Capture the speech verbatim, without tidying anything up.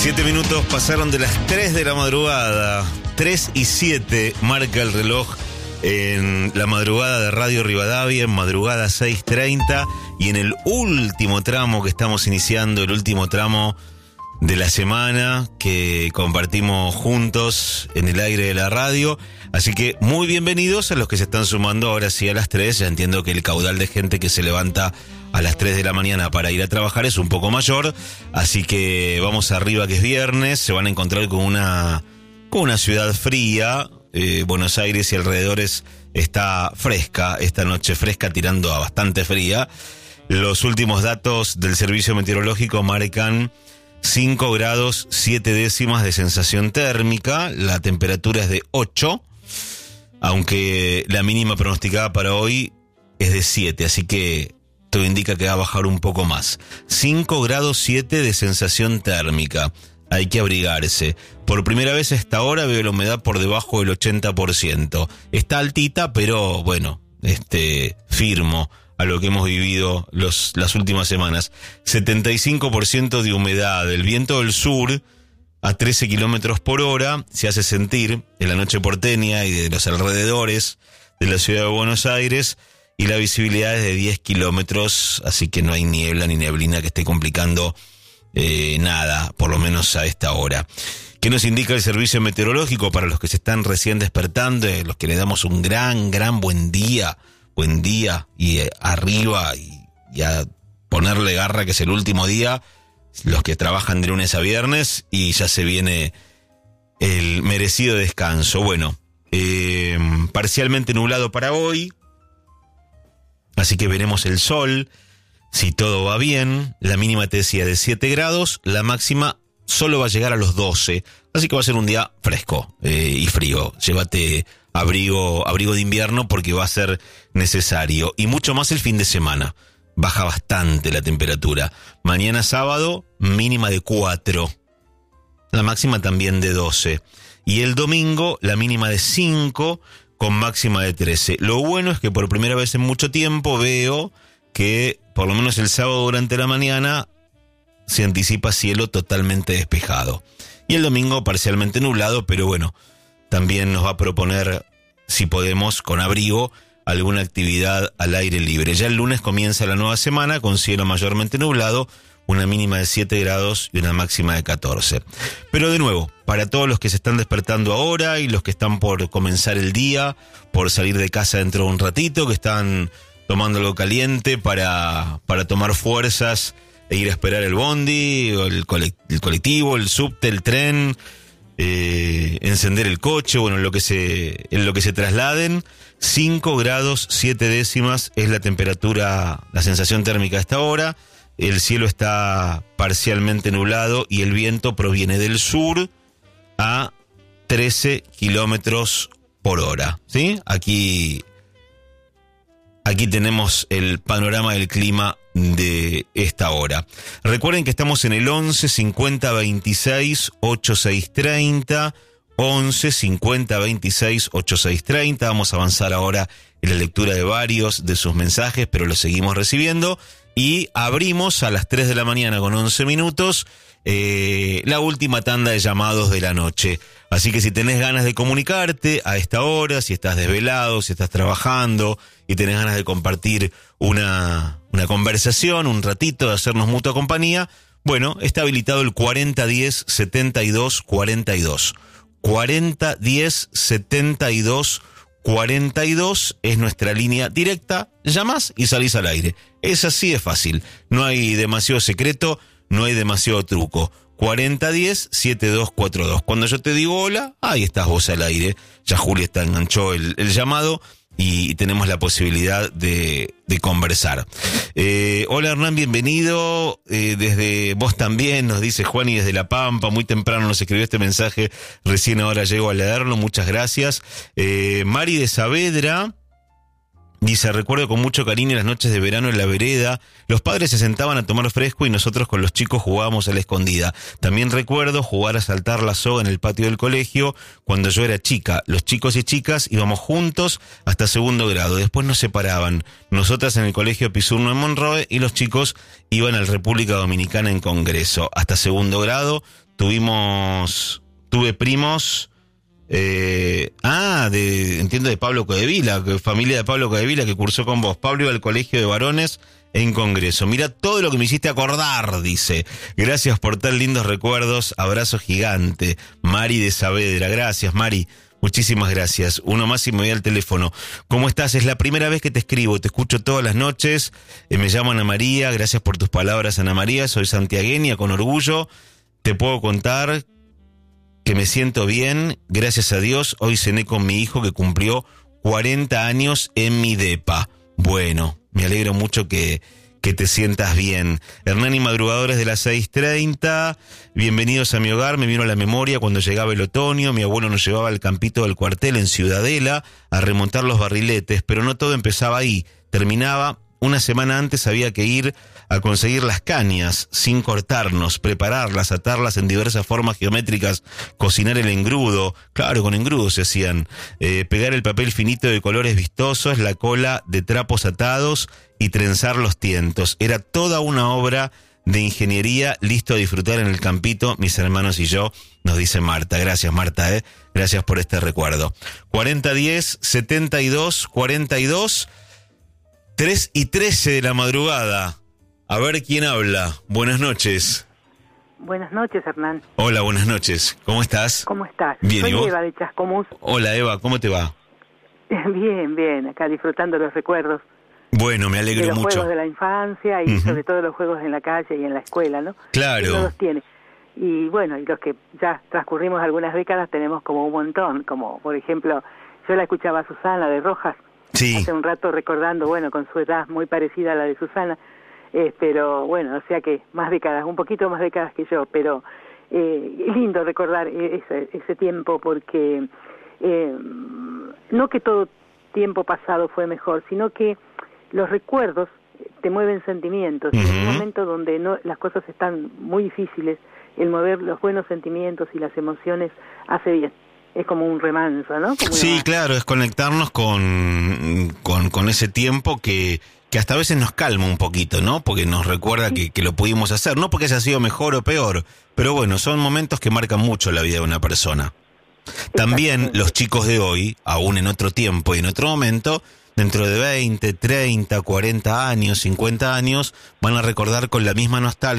Siete minutos pasaron de las tres de la madrugada. Tres y siete marca el reloj en la madrugada de Radio Rivadavia, en madrugada seis treinta. Y en el último tramo que estamos iniciando, el último tramo de la semana que compartimos juntos en el aire de la radio. Así que muy bienvenidos a los que se están sumando ahora sí a las tres. Ya entiendo que el caudal de gente que se levanta a las tres de la mañana para ir a trabajar es un poco mayor, así que vamos arriba, que es viernes. Se van a encontrar con una, con una ciudad fría. eh, Buenos Aires y alrededores está fresca, esta noche fresca tirando a bastante fría. Los últimos datos del servicio meteorológico marcan cinco grados siete décimas de sensación térmica. La temperatura es de ocho, aunque la mínima pronosticada para hoy es de siete, así que todo indica que va a bajar un poco más. cinco grados siete de sensación térmica. Hay que abrigarse. Por primera vez a esta hora veo la humedad por debajo del ochenta por ciento. Está altita, pero bueno, este, firmo a lo que hemos vivido los, las últimas semanas. setenta y cinco por ciento de humedad. El viento del sur a trece kilómetros por hora se hace sentir en la noche porteña y de los alrededores de la ciudad de Buenos Aires. Y la visibilidad es de diez kilómetros, así que no hay niebla ni neblina que esté complicando eh, nada, por lo menos a esta hora. ¿Qué nos indica el servicio meteorológico para los que se están recién despertando, eh, los que le damos un gran, gran buen día, buen día y eh, arriba y, y a ponerle garra que es el último día, los que trabajan de lunes a viernes y ya se viene el merecido descanso? Bueno, eh, parcialmente nublado para hoy. Así que veremos el sol, si todo va bien. La mínima te decía de siete grados, la máxima solo va a llegar a los doce. Así que va a ser un día fresco eh, y frío. Llévate abrigo, abrigo de invierno porque va a ser necesario. Y mucho más el fin de semana. Baja bastante la temperatura. Mañana sábado, mínima de cuatro. La máxima también de doce. Y el domingo, la mínima de cinco, con máxima de trece. Lo bueno es que por primera vez en mucho tiempo veo que por lo menos el sábado durante la mañana se anticipa cielo totalmente despejado. Y el domingo parcialmente nublado, pero bueno, también nos va a proponer, si podemos, con abrigo, alguna actividad al aire libre. Ya el lunes comienza la nueva semana con cielo mayormente nublado, una mínima de siete grados y una máxima de catorce. Pero de nuevo, para todos los que se están despertando ahora y los que están por comenzar el día, por salir de casa dentro de un ratito, que están tomando algo caliente para, para tomar fuerzas e ir a esperar el bondi, o el, el colectivo, el subte, el tren, eh, encender el coche, bueno, en lo que se, en lo que se trasladen. cinco grados siete décimas es la temperatura, la sensación térmica a esta hora. El cielo está parcialmente nublado y el viento proviene del sur a trece kilómetros por hora, ¿sí? Aquí, aquí tenemos el panorama del clima de esta hora. Recuerden que estamos en el once cincuenta veintiséis ochenta y seis treinta, once cincuenta veintiséis ochenta y seis treinta. Vamos a avanzar ahora en la lectura de varios de sus mensajes, pero los seguimos recibiendo. Y abrimos a las tres de la mañana con once minutos eh, la última tanda de llamados de la noche. Así que si tenés ganas de comunicarte a esta hora, si estás desvelado, si estás trabajando y tenés ganas de compartir una, una conversación, un ratito, de hacernos mutua compañía, bueno, está habilitado el cuarenta diez setenta y dos cuarenta y dos. cuarenta diez setenta y dos cuarenta y dos es nuestra línea directa. Llamás y salís al aire. Es así de fácil. No hay demasiado secreto, no hay demasiado truco. cuarenta diez setenta y dos cuarenta y dos. Cuando yo te digo hola, ahí estás vos al aire. Ya Julia está enganchó el, el llamado y tenemos la posibilidad de, de conversar. Eh, hola Hernán, bienvenido. Eh, desde vos también, nos dice Juani desde La Pampa. Muy temprano nos escribió este mensaje. Recién ahora llego a leerlo. Muchas gracias. Eh, Mari de Saavedra dice: recuerdo con mucho cariño las noches de verano en la vereda. Los padres se sentaban a tomar fresco y nosotros con los chicos jugábamos a la escondida. También recuerdo jugar a saltar la soga en el patio del colegio cuando yo era chica. Los chicos y chicas íbamos juntos hasta segundo grado. Después nos separaban. Nosotras en el colegio Pisurno en Monroe y los chicos iban al República Dominicana en Congreso. Hasta segundo grado tuvimos, tuve primos, eh, ah, de, entiendo de Pablo Codevila, que familia de Pablo Codevila que cursó con vos. Pablo iba al colegio de varones en Congreso. Mira todo lo que me hiciste acordar, dice. Gracias por tan lindos recuerdos, abrazo gigante. Mari de Saavedra, gracias Mari. Muchísimas gracias. Uno más y me voy al teléfono. ¿Cómo estás? Es la primera vez que te escribo. Te escucho todas las noches. Eh, me llamo Ana María. Gracias por tus palabras, Ana María. Soy santiagueña con orgullo. Te puedo contar que me siento bien. Gracias a Dios. Hoy cené con mi hijo que cumplió cuarenta años en mi depa. Bueno, me alegro mucho que... que te sientas bien. Hernán y Madrugadores de las seis treinta, bienvenidos a mi hogar, me vino a la memoria cuando llegaba el otoño, mi abuelo nos llevaba al campito del cuartel en Ciudadela a remontar los barriletes, pero no todo empezaba ahí, terminaba, una semana antes había que ir a conseguir las cañas sin cortarnos, prepararlas, atarlas en diversas formas geométricas, cocinar el engrudo, claro, con engrudo se hacían, eh, pegar el papel finito de colores vistosos, la cola de trapos atados y trenzar los tientos. Era toda una obra de ingeniería, listo a disfrutar en el campito, mis hermanos y yo, nos dice Marta. Gracias, Marta, eh. Gracias por este recuerdo. cuarenta diez, setenta y dos, cuarenta y dos, tres y trece de la madrugada. A ver quién habla. Buenas noches. Buenas noches, Hernán. Hola, buenas noches. ¿Cómo estás? ¿Cómo estás? Bien, Soy ¿y vos? Eva de Chascomús. Hola, Eva, ¿cómo te va? Bien, bien, acá disfrutando los recuerdos. Bueno, me De alegro los mucho. juegos de la infancia y Uh-huh. sobre todo los juegos en la calle y en la escuela, ¿no? Claro. Uno los tiene. Y bueno, y los que ya transcurrimos algunas décadas tenemos como un montón, como por ejemplo, yo la escuchaba a Susana de Rojas Sí. hace un rato recordando, bueno, con su edad muy parecida a la de Susana, eh, pero bueno, o sea que más décadas, un poquito más décadas que yo, pero eh, lindo recordar ese, ese tiempo porque eh, no que todo tiempo pasado fue mejor, sino que los recuerdos te mueven sentimientos. Uh-huh. En un momento donde no, las cosas están muy difíciles, el mover los buenos sentimientos y las emociones hace bien. Es como un remanso, ¿no? Como Sí, una... claro, es conectarnos con, con, con ese tiempo que, que hasta a veces nos calma un poquito, ¿no? Porque nos recuerda que, que lo pudimos hacer, no porque haya sido mejor o peor, pero bueno, son momentos que marcan mucho la vida de una persona. También los chicos de hoy, aún en otro tiempo y en otro momento, dentro de veinte, treinta, cuarenta años, cincuenta años, van a recordar con la misma nostalgia